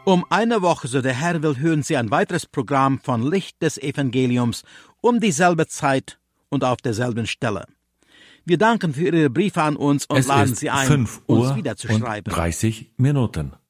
Um eine Woche, so der Herr will, hören Sie ein weiteres Programm von Licht des Evangeliums um dieselbe Zeit und auf derselben Stelle. Wir danken für Ihre Briefe an uns und laden Sie ein, uns wieder zu schreiben. 30 Minuten.